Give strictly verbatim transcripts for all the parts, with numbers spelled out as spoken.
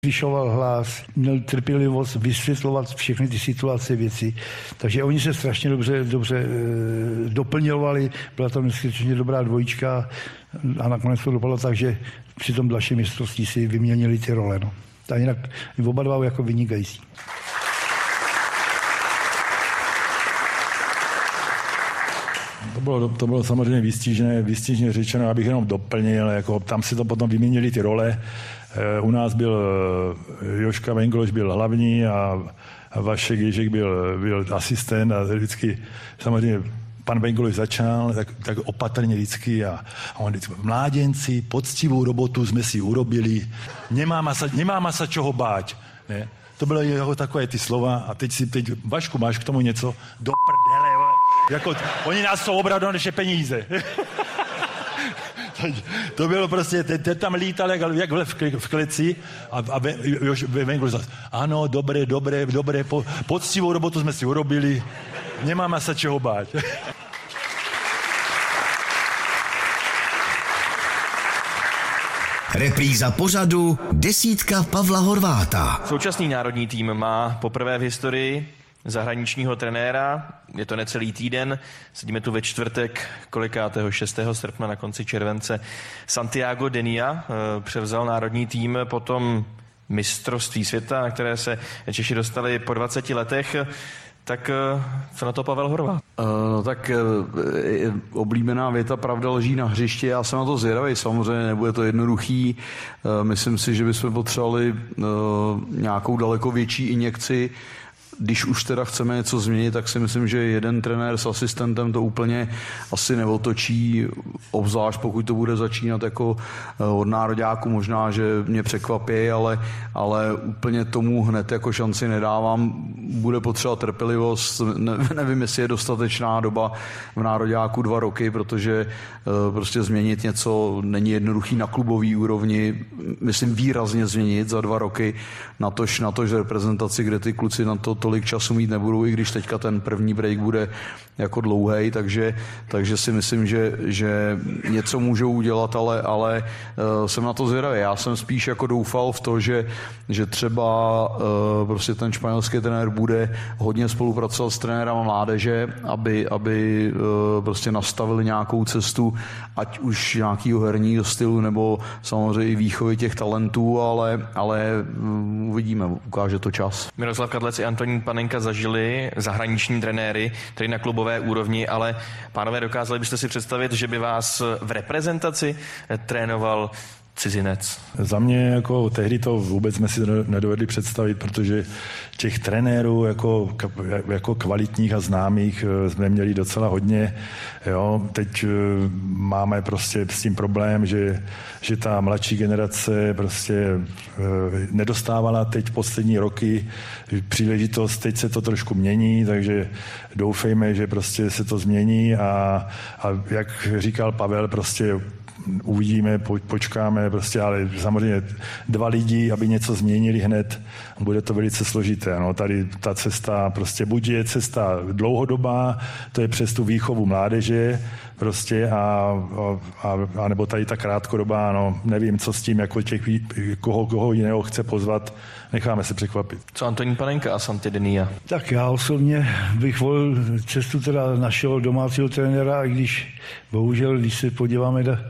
Vyšoval hlas, měl trpělivost vysvětlovat všechny ty situace, věci. Takže oni se strašně dobře, dobře e, doplňovali, byla tam neskutečně dobrá dvojička a nakonec to dopadlo tak, že při tom dalším mistrovství si vyměnili ty role. No. A jinak oba dva jako vynikající. To bylo, to bylo samozřejmě výstižně, výstižně řečeno, abych jenom doplnil, jako tam si to potom vyměnili ty role. U nás byl Joška Vengloš byl hlavní a Vašek Ježek byl, byl asistent a vždycky samozřejmě pan Vengloš začal tak, tak opatrně vždycky a, a on vždycky, mládenci, poctivou robotu jsme si urobili, nemáme sa, nemáme sa čoho báť. Ne? To bylo jeho takové ty slova a teď si, teď, Vašku, máš k tomu něco? Do prdele, jako, oni nás jsou obradu než peníze. To bylo prostě, ten tam lítal jak, jak v, v kleci a, a venku zase, ano, dobré, dobré, dobré, po, poctivou robotu jsme si urobili, nemáme se čeho bát. Repríza pořadu Desítka Pavla Horváta. Současný národní tým má poprvé v historii zahraničního trenéra, je to necelý týden, sedíme tu ve čtvrtek, kolikátého šestého srpna na konci července. Santiago Denia převzal národní tým po tom mistrovství světa, na které se Češi dostali po dvaceti letech. Tak co na to Pavel Horvát? No tak oblíbená věta pravda leží na hřišti, já jsem na to zvědavý, samozřejmě nebude to jednoduchý, myslím si, že bychom potřebovali nějakou daleko větší injekci. Když už teda chceme něco změnit, tak si myslím, že jeden trenér s asistentem to úplně asi neotočí, obzvlášť pokud to bude začínat jako od nároďáku, možná, že mě překvapí, ale, ale úplně tomu hned jako šanci nedávám. Bude potřeba trpělivost, ne, nevím, jestli je dostatečná doba v nároďáku dva roky, protože prostě změnit něco není jednoduchý na klubový úrovni, myslím výrazně změnit za dva roky, natož, natož reprezentaci, kde ty kluci na to tolik času mít nebudou, i když teďka ten první break bude jako dlouhej, takže, takže si myslím, že, že něco můžou udělat, ale, ale uh, jsem na to zvědavý. Já jsem spíš jako doufal v to, že, že třeba uh, prostě ten španělský trenér bude hodně spolupracovat s trenérama mládeže, aby, aby uh, prostě nastavili nějakou cestu, ať už nějakého herního stylu, nebo samozřejmě i výchovy těch talentů, ale, ale um, uvidíme, ukáže to čas. Miroslav Kadlec i Antonín Panenka zažili zahraniční trenéry, tedy na klubové úrovni, ale pánové, dokázali byste si představit, že by vás v reprezentaci trénoval cizinec? Za mě jako tehdy to vůbec jsme si nedovedli představit, protože těch trenérů jako, jako kvalitních a známých jsme měli docela hodně. Jo. Teď máme prostě s tím problém, že, že ta mladší generace prostě nedostávala teď poslední roky příležitost, teď se to trošku mění, takže doufejme, že prostě se to změní a, a jak říkal Pavel, prostě uvidíme, počkáme, prostě, ale samozřejmě dva lidi, aby něco změnili hned, bude to velice složité. No, tady ta cesta prostě buď je cesta dlouhodobá, to je přes tu výchovu mládeže, prostě a, a, a nebo tady ta krátkodobá, no, nevím, co s tím, jako těch, koho, koho jiného chce pozvat, necháme se překvapit. Co Antonín Panenka a Santi Denia? Tak já osobně bych volil cestu teda našeho domácího trenéra, i když bohužel, když se podíváme na,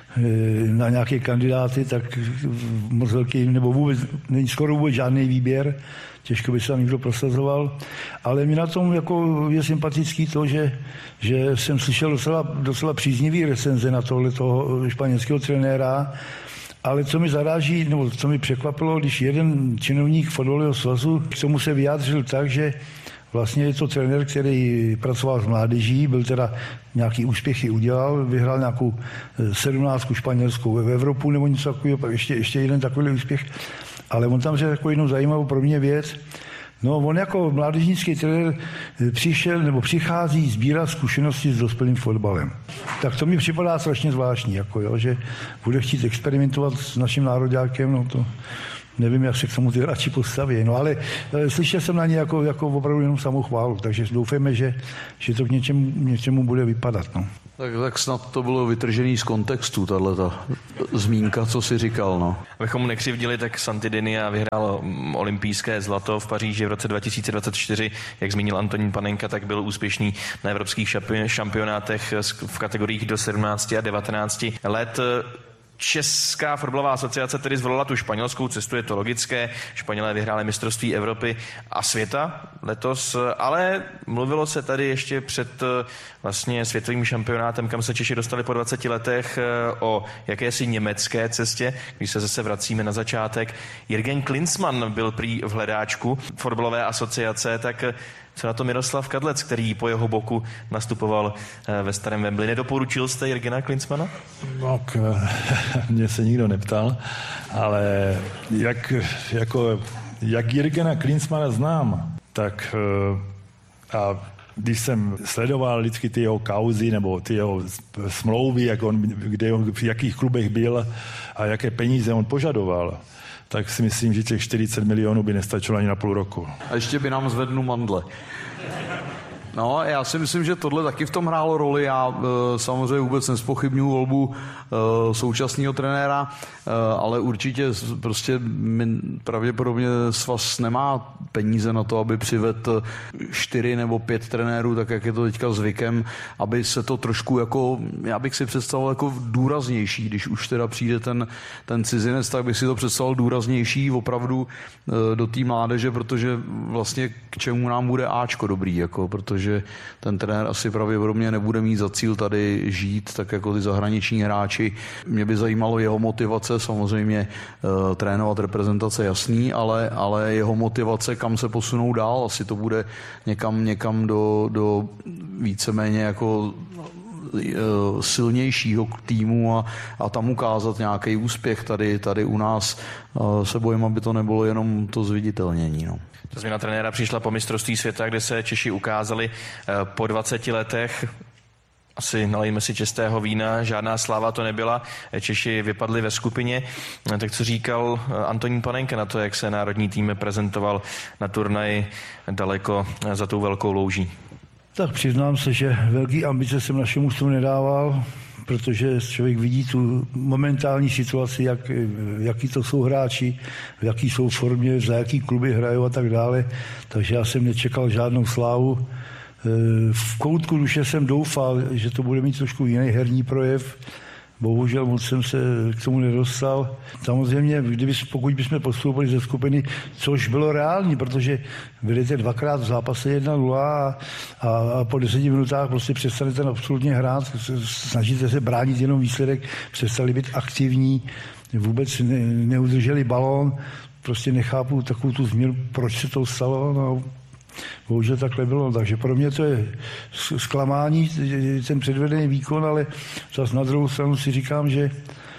na nějaké kandidáty, tak moc velký, nebo vůbec, není skoro vůbec žádný výběr, těžko by se tam někdo prosazoval, ale mi na tom jako je sympatický to, že, že jsem slyšel docela, docela příznivý recenze na tohle toho španělského trenéra, ale co mi zaráží, nebo co mi překvapilo, když jeden činovník fotbalového svazu k tomu se vyjádřil tak, že vlastně je to trenér, který pracoval s mládeží, byl teda nějaký úspěchy udělal, vyhrál nějakou sedmnáctku španělskou v Evropu nebo něco takového, pak ještě, ještě jeden takový úspěch. Ale on tam řekl takovou jednou zajímavou pro mě věc. No, on jako mládežnický trenér přišel nebo přichází sbírat zkušenosti s dospělým fotbalem. Tak to mi připadá strašně zvláštní, jako jo, že bude chtít experimentovat s naším nároďákem, no to nevím, jak se k tomu ty hráči postaví. No ale slyšel jsem na ně jako, jako opravdu jenom samochválu, takže doufejme, že, že to k něčemu, něčemu bude vypadat. No. Tak, tak snad to bylo vytržený z kontextu, tato zmínka, co si říkal. No. Abychom mu nekřivdili, tak Santi Denia vyhrál olympijské zlato v Paříži v roce dva tisíce dvacet čtyři. Jak zmínil Antonín Panenka, tak byl úspěšný na evropských šampionátech v kategoriích do sedmnácti a devatenácti let. Česká fotbalová asociace tedy zvolila tu španělskou cestu, je to logické. Španělé vyhráli mistrovství Evropy a světa letos, ale mluvilo se tady ještě před vlastně světovým šampionátem, kam se Češi dostali po dvaceti letech, o jakési německé cestě, když se zase vracíme na začátek. Jürgen Klinsmann byl prý v hledáčku fotbalové asociace, tak co na to Miroslav Kadlec, který po jeho boku nastupoval ve starém Wembley. Nedoporučil jste Jürgena Klinsmana? No, k, mě se nikdo neptal, ale jak, jako, jak Jürgena Klinsmana znám, tak a když jsem sledoval vždycky ty jeho kauzy nebo ty jeho smlouvy, jak on, kde on, v jakých klubech byl a jaké peníze on požadoval, tak si myslím, že těch čtyřicet milionů by nestačilo ani na půl roku. A ještě by nám zvednul mandle. No, já si myslím, že tohle taky v tom hrálo roli. Já e, samozřejmě vůbec nespochybnuju volbu e, současného trenéra, e, ale určitě prostě min, pravděpodobně svaz nemá peníze na to, aby přivedl čtyři nebo pět trenérů, tak jak je to teďka zvykem, aby se to trošku jako, já bych si představoval jako důraznější, když už teda přijde ten, ten cizinec, tak bych si to představoval důraznější opravdu e, do té mládeže, protože vlastně k čemu nám bude Ačko dobrý, jako, protože že ten trenér asi pravděpodobně nebude mít za cíl tady žít, tak jako ty zahraniční hráči. Mě by zajímalo jeho motivace, samozřejmě uh, trénovat reprezentace jasný, ale, ale jeho motivace, kam se posunou dál, asi to bude někam, někam do, do víceméně jako silnějšího týmu a, a tam ukázat nějaký úspěch tady, tady u nás. Se bojím, aby to nebylo jenom to zviditelnění. No. Ta změna trenéra přišla po mistrovství světa, kde se Češi ukázali po dvaceti letech. Asi nalejme si čistého vína, žádná sláva to nebyla. Češi vypadli ve skupině. Tak co říkal Antonín Panenka na to, jak se národní tým prezentoval na turnaji daleko za tou velkou louží? Tak přiznám se, že velký ambice jsem našemu mužstvu nedával, protože člověk vidí tu momentální situaci, jak, jaký to jsou hráči, v jaký jsou formě, za jaký kluby hrajou a tak dále. Takže já jsem nečekal žádnou slávu. V koutku duše jsem doufal, že to bude mít trošku jiný herní projev. Bohužel moc jsem se k tomu nedostal. Samozřejmě, kdyby, pokud bychom postoupili ze skupiny, což bylo reální, protože vedete dvakrát v zápase jedna nula a, a, a po deseti minutách prostě přestanete absolutně hrát, snažíte se bránit jenom výsledek, přestali být aktivní, vůbec ne, neudrželi balón, prostě nechápu takovou tu změnu, proč se to stalo, no, bohužel takhle bylo, takže pro mě to je zklamání, ten předvedený výkon, ale zase na druhou stranu si říkám, že,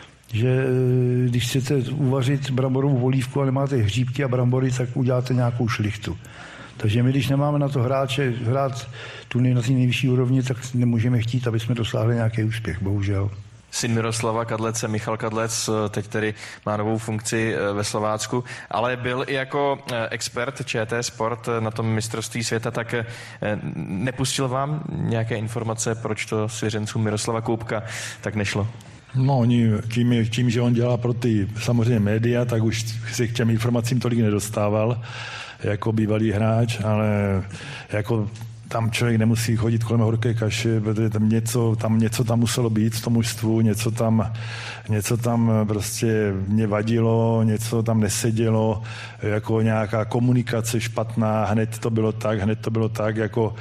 že když chcete uvařit bramborovou polívku a nemáte hříbky a brambory, tak uděláte nějakou šlichtu. Takže my, když nemáme na to hráče hrát tu nej, na té nejvyšší úrovni, tak nemůžeme chtít, aby jsme dosáhli nějaký úspěch, bohužel. Syn Miroslava Kadlece, Michal Kadlec, teď tedy má novou funkci ve Slovácku, ale byl i jako expert ČT Sport na tom mistrovství světa, tak nepustil vám nějaké informace, proč to svěřencům Miroslava Koubka tak nešlo? No, oni tím, tím, že on dělá pro ty samozřejmě média, tak už se k těm informacím tolik nedostával jako bývalý hráč, ale jako tam člověk nemusí chodit kolem horké kaše, protože tam něco, tam něco tam muselo být v tom mužstvu, něco tam, něco tam prostě mě vadilo, něco tam nesedělo, jako nějaká komunikace špatná, hned to bylo tak, hned to bylo tak, jako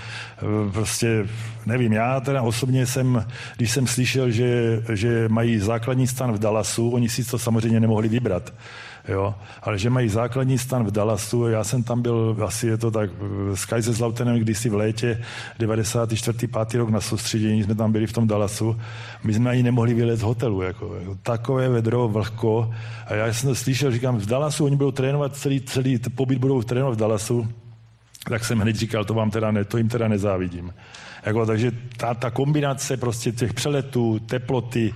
prostě nevím, já teda osobně jsem, když jsem slyšel, že, že mají základní stan v Dallasu, oni si to samozřejmě nemohli vybrat, jo, ale že mají základní stan v Dallasu, já jsem tam byl, asi je to tak, s Kaiserslauternem kdysi v létě, devadesátý čtvrtý pátý rok na soustředění, jsme tam byli v tom Dallasu, my jsme ani nemohli vylet z hotelu, jako, jako takové vedro, vlhko, a já jsem to slyšel, říkám, v Dallasu, oni budou trénovat, celý, celý pobyt budou trénovat v Dallasu, tak jsem hned říkal, to vám teda ne, to jim teda nezávidím. Jako, takže ta, ta kombinace prostě těch přeletů, teploty,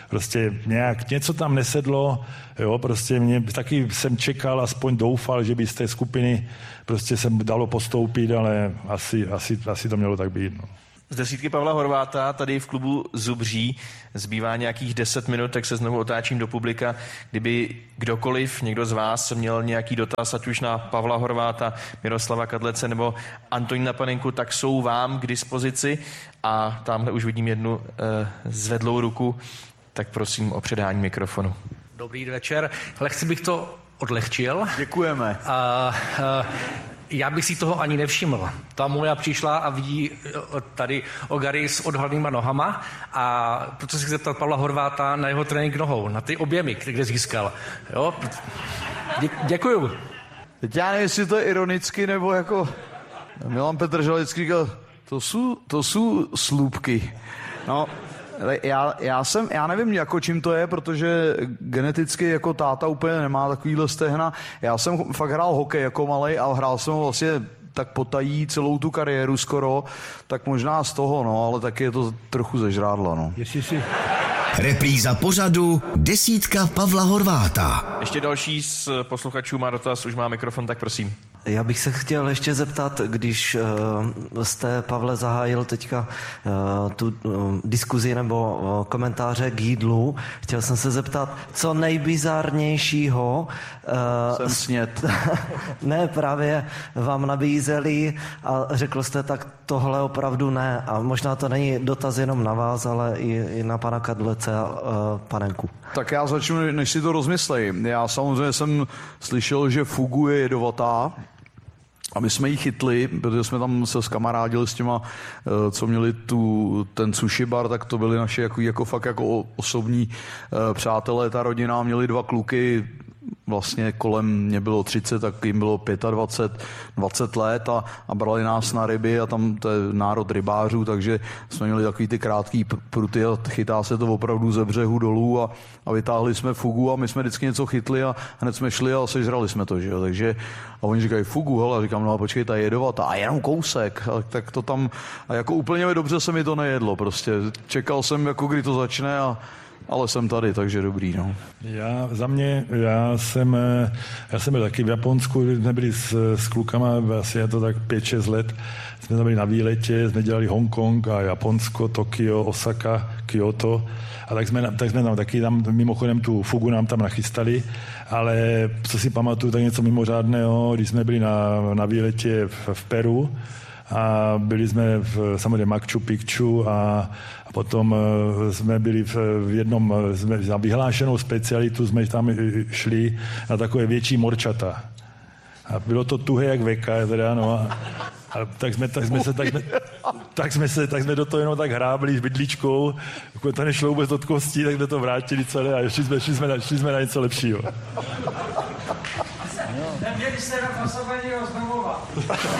Prostě nějak, něco tam nesedlo, jo, prostě mě, taky jsem čekal, aspoň doufal, že by z té skupiny prostě se dalo postoupit, ale asi, asi, asi to mělo tak být. No. Z desítky Pavla Horváta tady v klubu Zubří zbývá nějakých deset minut, tak se znovu otáčím do publika. Kdyby kdokoliv, někdo z vás měl nějaký dotaz, ať už na Pavla Horváta, Miroslava Kadlece nebo Antonína Panenku, tak jsou vám k dispozici. A tamhle už vidím jednu eh, zvedlou ruku, tak prosím o předání mikrofonu. Dobrý večer. Lehce bych to odlehčil. Děkujeme. A, a, já bych si toho ani nevšiml. Ta moja přišla a vidí tady Ogary s odhalnýma nohama a proto si chci zeptat Pavla Horváta na jeho trénink nohou, na ty objemy, které získal. Jo? Dě, děkuju. Teď já nevím, jestli to je ironicky, nebo jako Milan Petržel vždycky říkal, to jsou, to jsou slůbky. No, já, já jsem, já nevím, jako čím to je, protože geneticky jako táta úplně nemá takovýhle stehna. Já jsem fakt hrál hokej jako malej, ale hrál jsem ho vlastně tak potají celou tu kariéru skoro, tak možná z toho, no, ale taky je to trochu zežrádla, no. Jestli si... Repríza pořadu Desítka Pavla Horváta. Ještě další z posluchačů má dotaz, už má mikrofon, tak prosím. Já bych se chtěl ještě zeptat, když uh, jste, Pavle, zahájil teďka uh, tu uh, diskuzi nebo uh, komentáře k jídlu, chtěl jsem se zeptat, co nejbizarnějšího uh, jsem snět. ne, právě vám nabízeli a řekl jste, tak tohle opravdu ne. A možná to není dotaz jenom na vás, ale i, i na pana Kadlece a uh, Panenku. Tak já začnu, než si to rozmyslej. Já samozřejmě jsem slyšel, že fugu je jedovatá. A my jsme ji chytli, protože jsme tam se skamarádili s těma, co měli tu, ten sushi bar, tak to byli naši jako, jako fakt jako osobní přátelé. Ta rodina měli dva kluky, vlastně kolem mě bylo třicet, tak jim bylo dvacet pět, dvacet let a, a brali nás na ryby a tam to je národ rybářů, takže jsme měli takový ty krátký pruty a chytá se to opravdu ze břehu dolů a, a vytáhli jsme fugu a my jsme vždycky něco chytli a hned jsme šli a sežrali jsme to, že jo, takže a oni říkají fugu, hele, a říkám, no a počkej, ta je jedovatá a jenom kousek, a tak to tam, a jako úplně dobře se mi to nejedlo prostě, čekal jsem, jako kdy to začne a ale jsem tady, takže dobrý, no. Já, za mě, já jsem, já jsem byl taky v Japonsku, jsme byli s, s klukama, asi je to tak pět šest let, jsme tam byli na výletě, jsme dělali Hongkong a Japonsko, Tokio, Osaka, Kyoto a tak jsme, tak jsme tam taky, tam mimochodem tu fugu nám tam nachystali, ale co si pamatuju, tak něco mimořádného, když jsme byli na, na výletě v, v Peru, a byli jsme v samozřejmě Machu Picchu a, a potom jsme byli v, v jednom, jsme, za vyhlášenou specialitu jsme tam šli na takové větší morčata. A bylo to tuhé jak veka, teda, no a, a tak jsme, tak jsme se, tak jsme, tak jsme se, tak jsme do toho jenom tak hrábli s bydličkou, pokud to nešlo vůbec od kostí, tak jsme to vrátili celé a šli jsme, šli jsme, šli jsme na něco lepšího. Neměli jste na fasování oznamovat.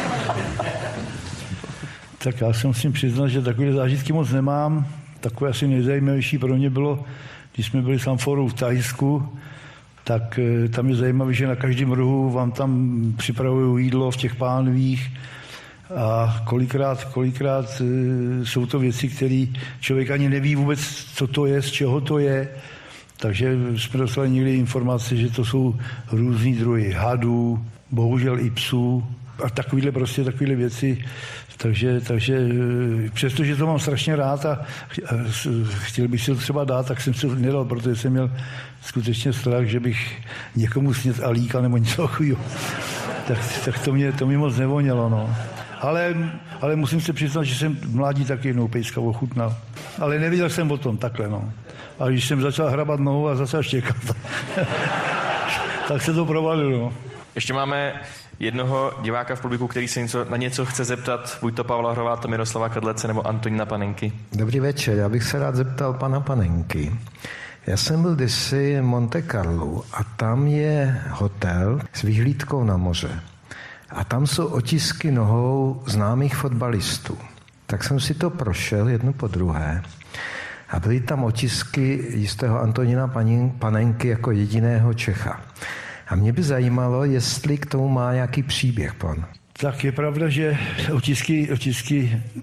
Tak já se musím přiznat, že takové zážitky moc nemám. Takové asi nejzajímavější pro mě bylo, když jsme byli s Amforou v Thajsku, tak tam je zajímavé, že na každém rohu vám tam připravují jídlo v těch pánvích a kolikrát, kolikrát jsou to věci, které člověk ani neví vůbec, co to je, z čeho to je. Takže jsme dostali někdy informace, že to jsou různý druhy hadů, bohužel i psů a takovýhle prostě takovýhle věci. Takže, takže přestože to mám strašně rád a chtěl bych si to třeba dát, tak jsem si to nedal, protože jsem měl skutečně strach, že bych někomu snět alíka nebo něco takového. Tak, tak to mě, to mě moc nevonělo, no. Ale, ale musím se přiznat, že jsem v mládí taky jednou pejska ochutnal. Ale nevěděl jsem o tom takhle, no. A když jsem začal hrabat nohou a začal štěkat, tak se to provalilo, no. Ještě máme jednoho diváka v publiku, který se něco, na něco chce zeptat, buď to Pavla Horváta, Miroslava Kadlece nebo Antonína Panenky. Dobrý večer, já bych se rád zeptal pana Panenky. Já jsem byl kdysi v Monte Carlu a tam je hotel s vyhlídkou na moře. A tam jsou otisky nohou známých fotbalistů. Tak jsem si to prošel jedno po druhé. A byly tam otisky jistého Antonína Panenky jako jediného Čecha. A mě by zajímalo, jestli k tomu má nějaký příběh pan. Tak je pravda, že otisky, otisky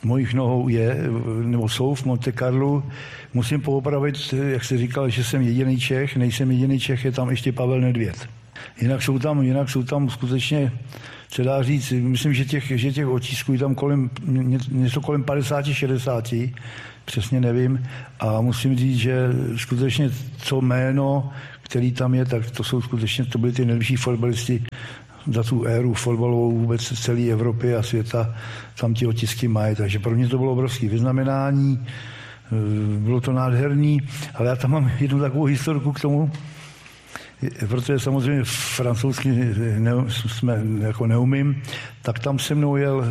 mojich nohou je, nebo jsou v Monte Carlu. Musím poopravit, jak se říkal, že jsem jediný Čech, nejsem jediný Čech, je tam ještě Pavel Nedvěd. Jinak jsou tam, jinak jsou tam skutečně, se dá říct, myslím, že těch, že těch otisků je tam kolem, něco kolem padesát šedesát, přesně nevím. A musím říct, že skutečně co jméno, který tam je, tak to jsou skutečně, to byli ty nejlepší fotbalisti za tu éru fotbalovou vůbec celé Evropy a světa, tam ti otisky mají. Takže pro mě to bylo obrovské vyznamenání, bylo to nádherný, ale já tam mám jednu takovou historku k tomu, protože samozřejmě francouzsky ne, jsme jako neumím, tak tam se mnou jel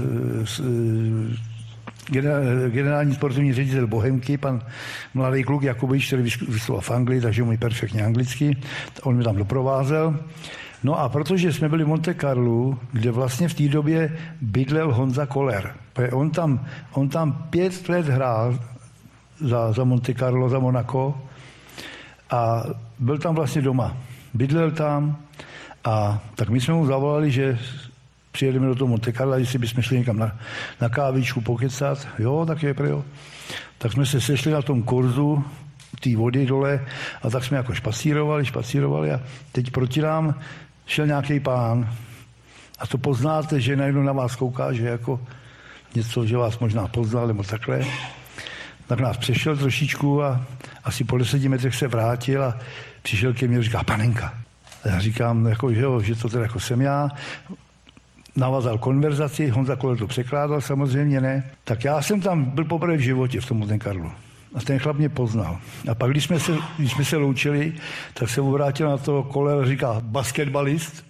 generální sportovní ředitel Bohemky, pan mladý kluk Jakubič, který vystudoval v Anglii, takže umí perfektně anglicky, on mě tam doprovázel. No a protože jsme byli v Monte Carlu, kde vlastně v té době bydlel Honza Koller. On tam, on tam pět let hrál za, za Monte Carlo, za Monaco a byl tam vlastně doma. Bydlel tam a tak my jsme mu zavolali, že přijedeme do toho Monte Carla, jestli bychom šli někam na, na kávičku pokecat. Jo, tak je jo. Tak jsme se sešli na tom kurzu té vody dole a tak jsme jako špacírovali, špacírovali a teď proti nám šel nějaký pán a to poznáte, že najednou na vás kouká, že jako něco, že vás možná poznal nebo takhle. Tak nás přešel trošičku a asi po deseti metrech se vrátil a přišel ke mně a říká, panenka. A já říkám, jako, že, jo, že to teda jako jsem já. Navázal konverzaci, Honza Koller to překládal, samozřejmě ne. Tak já jsem tam byl poprvé v životě v tom Monte Carlu. A ten chlap mě poznal. A pak, když jsme se, když jsme se loučili, tak se obrátil na toho Koller a říká, basketbalist.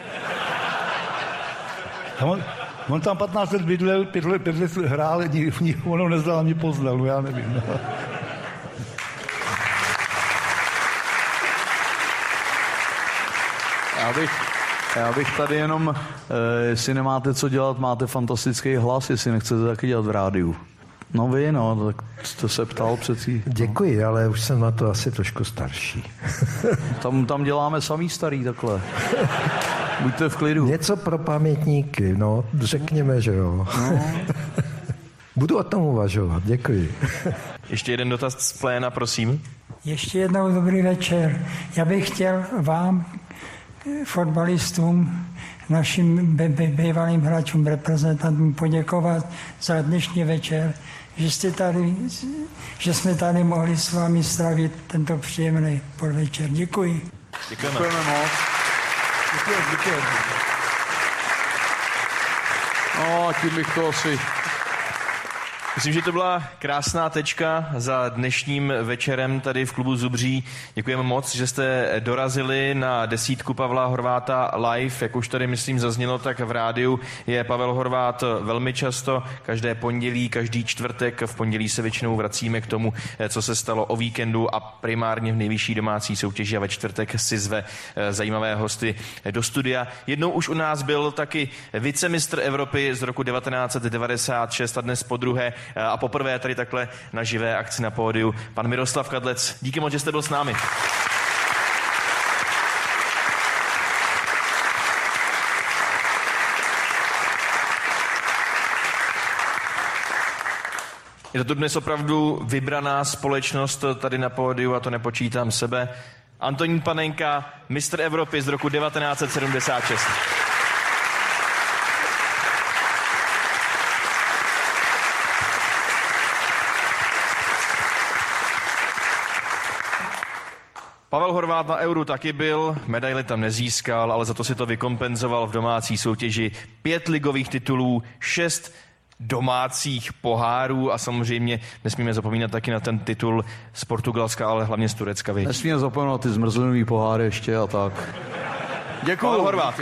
A on, on tam patnáct let bydlel, pět let, pět let hrál, on ho neznal a mě poznal, no já nevím. No. Já bych, já bych tady jenom, eh, jestli nemáte co dělat, máte fantastický hlas, jestli nechcete taky dělat v rádiu. No vy, no, tak jste se ptal přeci. Děkuji, ale už jsem na to asi trošku starší. Tam, tam děláme samý starý takhle. Buďte v klidu. Něco pro pamětníky, no, řekněme, že jo. No. Budu o tom uvažovat, děkuji. Ještě jeden dotaz z pléna, prosím. Ještě jednou dobrý večer. Já bych chtěl vám, fotbalistům, našim bývalým hráčům, reprezentantům poděkovat za dnešní večer, že jste tady, že jsme tady mohli s vámi strávit tento příjemný podvečer. Děkuji. Děkujeme. Děkujeme moc. Děkujeme, děkujeme. No a tím bych to asi... Myslím, že to byla krásná tečka za dnešním večerem tady v klubu Zubří. Děkujeme moc, že jste dorazili na desítku Pavla Horváta live. Jak už tady, myslím, zaznělo, tak v rádiu je Pavel Horvát velmi často. Každé pondělí, každý čtvrtek. V pondělí se většinou vracíme k tomu, co se stalo o víkendu a primárně v nejvyšší domácí soutěži a ve čtvrtek si zve zajímavé hosty do studia. Jednou už u nás byl taky vicemistr Evropy z roku devatenáct set devadesát šest a dnes podruhé a poprvé tady takhle na živé akci na pódiu pan Miroslav Kadlec. Díky moc, že jste byl s námi. Je to dnes opravdu vybraná společnost tady na pódiu a to nepočítám sebe. Antonín Panenka, mistr Evropy z roku devatenáct set sedmdesát šest. Pavel Horvát na Euru taky byl, medaili tam nezískal, ale za to si to vykompenzoval v domácí soutěži. Pět ligových titulů, šest domácích pohárů a samozřejmě nesmíme zapomínat taky na ten titul z Portugalska, ale hlavně z Turecka. Viď? Nesmíme zapomínat ty zmrzlinový poháry ještě a tak. Děkuju. Pavel Horvát.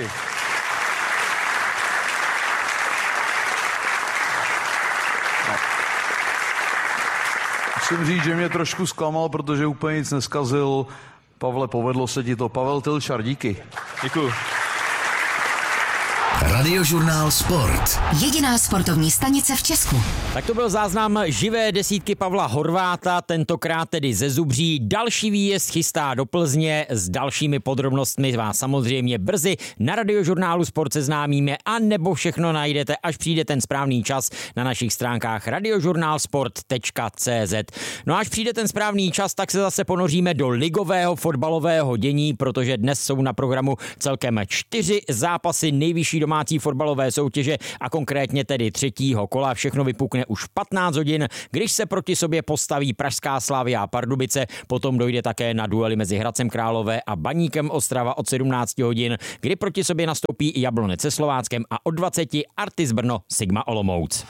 Musím říct, že mě trošku zklamal, protože úplně nic neskazil. Pavle, povedlo se ti to. Pavel Tilšar, díky. Děkuju. Radiožurnál Sport. Jediná sportovní stanice v Česku. Tak to byl záznam živé desítky Pavla Horváta, tentokrát tedy ze Zubří. Další výjezd chystá do Plzně, s dalšími podrobnostmi vás samozřejmě brzy na Radiožurnálu Sport seznámíme, a nebo všechno najdete, až přijde ten správný čas na našich stránkách radiožurnálsport tečka cé zet. No a až přijde ten správný čas, tak se zase ponoříme do ligového fotbalového dění, protože dnes jsou na programu celkem čtyři zápasy nejvyšší domácí fotbalové soutěže a konkrétně tedy třetího kola. Všechno vypukne už v patnáct hodin, když se proti sobě postaví pražská Slavia a Pardubice. Potom dojde také na duely mezi Hradcem Králové a Baníkem Ostrava od sedmnáct hodin, kdy proti sobě nastoupí i Jablonec se Slováckem, a od dvacet Artis Brno Sigma Olomouc.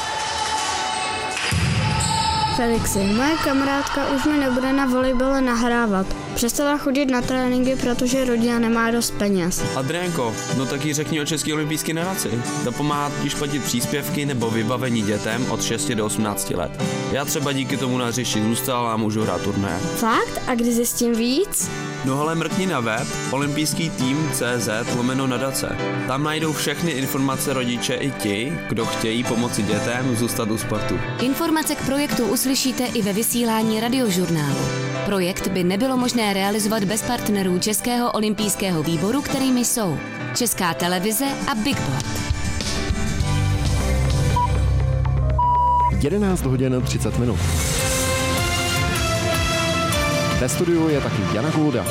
Felixi, moje kamarádka už mi nebude na volejbale nahrávat. Přestala chodit na tréninky, protože rodina nemá dost peněz. Adriánko, no tak jí řekni o České olympijské nadaci. To pomáhá totiž platit příspěvky nebo vybavení dětem od šesti do osmnácti let. Já třeba díky tomu na hřišti zůstal a můžu hrát turné. Fakt? A kdy zjistím víc? No ale mrkni na web olympijský tým tečka cé zet lomeno nadace. Tam najdou všechny informace rodiče i ti, kdo chtějí pomoci dětem zůstat u sportu. Informace k projektu uslyšíte i ve vysílání Radiožurnálu. Projekt by nebylo možné realizovat bez partnerů Českého olympijského výboru, kterými jsou Česká televize a Bigboard. jedenáct hodin třicet minut. Ve studiu je taky Jana Kulda.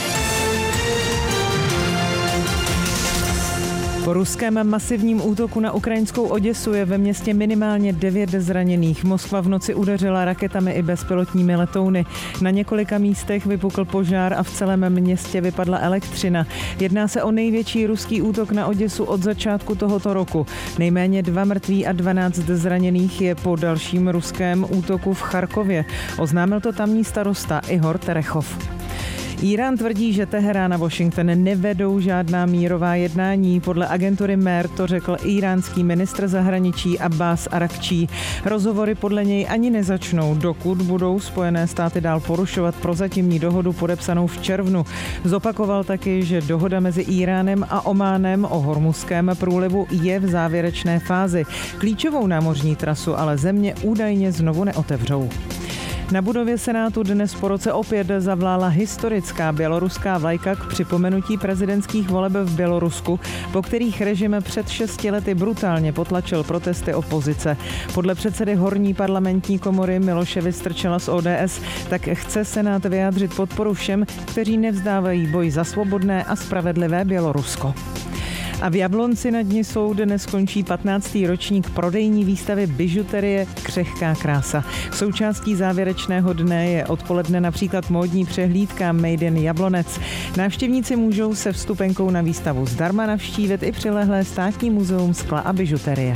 Po ruském masivním útoku na ukrajinskou Oděsu je ve městě minimálně devět zraněných. Moskva v noci udeřila raketami i bezpilotními letouny. Na několika místech vypukl požár a v celém městě vypadla elektřina. Jedná se o největší ruský útok na Oděsu od začátku tohoto roku. Nejméně dva mrtví a dvanáct zraněných je po dalším ruském útoku v Charkově. Oznámil to tamní starosta Ihor Terechov. Írán tvrdí, že Teherán a Washington nevedou žádná mírová jednání. Podle agentury Mer to řekl íránský ministr zahraničí Abbas Arakčí. Rozhovory podle něj ani nezačnou, dokud budou Spojené státy dál porušovat prozatímní dohodu podepsanou v červnu. Zopakoval taky, že dohoda mezi Íránem a Ománem o Hormuzském průlivu je v závěrečné fázi. Klíčovou námořní trasu ale země údajně znovu neotevřou. Na budově Senátu dnes po roce opět zavlála historická běloruská vlajka k připomenutí prezidentských voleb v Bělorusku, po kterých režim před šesti lety brutálně potlačil protesty opozice. Podle předsedy horní parlamentní komory Miloše Vystrčila z O D S tak chce Senát vyjádřit podporu všem, kteří nevzdávají boj za svobodné a spravedlivé Bělorusko. A v Jablonci nad Nisou dnes skončí patnáctý ročník prodejní výstavy bižuterie Křehká krása. Součástí závěrečného dne je odpoledne například módní přehlídka Made in Jablonec. Návštěvníci můžou se vstupenkou na výstavu zdarma navštívit i přilehlé státní muzeum skla a bižuterie.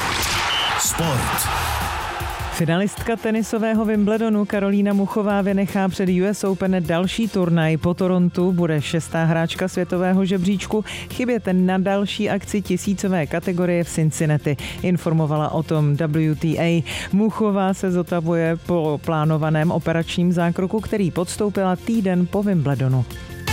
Sport. Finalistka tenisového Wimbledonu Karolína Muchová vynechá před U S Open další turnaj. Po Torontu bude šestá hráčka světového žebříčku chybět na další akci tisícové kategorie v Cincinnati. Informovala o tom W T A. Muchová se zotavuje po plánovaném operačním zákroku, který podstoupila týden po Wimbledonu.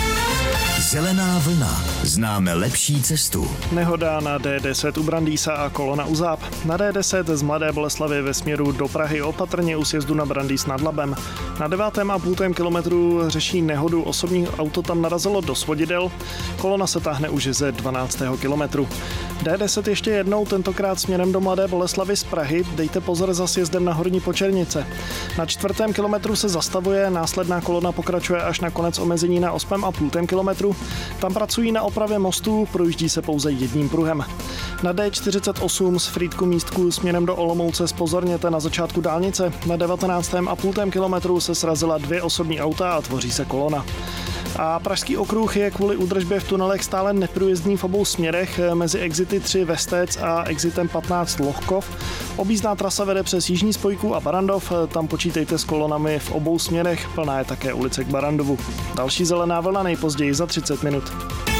Zelená vlna. Známe lepší cestu. Nehoda na D deset u Brandýsa a kolona u Záp. Na D deset z Mladé Boleslavi ve směru do Prahy opatrně u sjezdu na Brandýs nad Labem. Na devátém a půltém kilometru řeší nehodu, osobní auto tam narazilo do svodidel. Kolona se táhne už ze dvanáctého kilometru. D deset ještě jednou, tentokrát směrem do Mladé Boleslavy z Prahy. Dejte pozor za sjezdem na Horní Počernice. Na čtvrtém kilometru se zastavuje, následná kolona pokračuje až na konec omezení na osmém a půltém kilometru. Tam pracují na opravě mostu, projíždí se pouze jedním pruhem. Na D čtyřicet osm z Frýdku Místku směrem do Olomouce zpozorněte na začátku dálnice. Na devatenáctém a půltém kilometru se srazila dvě osobní auta a tvoří se kolona. A Pražský okruh je kvůli údržbě v tunelech stále neprůjezdný v obou směrech mezi exity tři Vestec a exitem patnáct Lohkov. Objízdná trasa vede přes Jižní spojku a Barandov, tam počítejte s kolonami v obou směrech, plná je také ulice k Barandovu. Další zelená vlna nejpozději za třicet minut.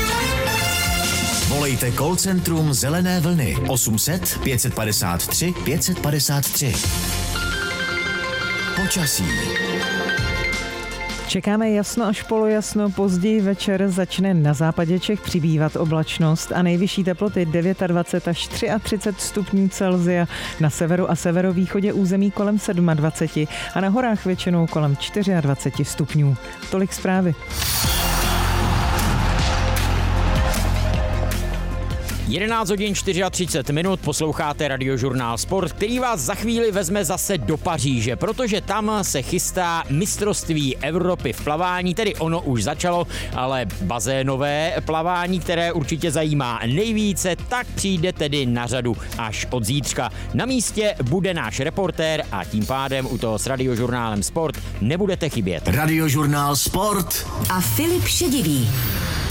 Volejte call centrum Zelené vlny osm set pět padesát tři pět padesát tři. Počasí. Čekáme jasno až polojasno, později večer začne na západě Čech přibývat oblačnost a nejvyšší teploty dvacet devět až třicet tři stupňů Celsia, na severu a severovýchodě území kolem dvacet sedm a na horách většinou kolem dvacet čtyři stupňů. Tolik zprávy. jedenáct hodin třicet čtyři minut, posloucháte Radiožurnál Sport, který vás za chvíli vezme zase do Paříže, protože tam se chystá mistrovství Evropy v plavání, tedy ono už začalo, ale bazénové plavání, které určitě zajímá nejvíce, tak přijde tedy na řadu až od zítřka. Na místě bude náš reportér a tím pádem u toho s Radiožurnálem Sport nebudete chybět. Radiožurnál Sport a Filip Šedivý.